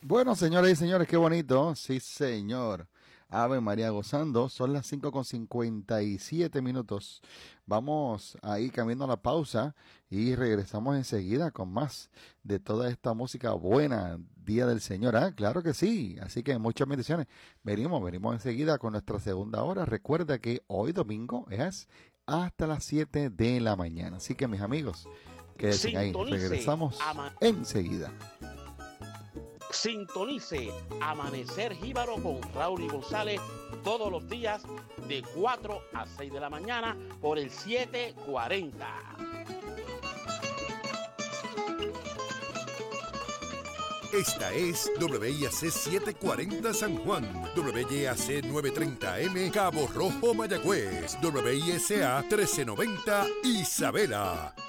Bueno, señoras y señores, qué bonito. Sí, señor. Ave María gozando. Son las 5:57 minutos. Vamos ahí cambiando a la pausa y regresamos enseguida con más de toda esta música buena. Día del Señor, ¿ah? Claro que sí. Así que muchas bendiciones. Venimos enseguida con nuestra segunda hora. Recuerda que hoy domingo es hasta las 7 de la mañana. Así que mis amigos, quédense ahí. Sintonice, Regresamos enseguida. sintonice Amanecer Jíbaro con Raúl y González todos los días de 4 a 6 de la mañana por el 740. Esta es WIAC 740 San Juan, WIAC 930M Cabo Rojo Mayagüez, WISA 1390 Isabela.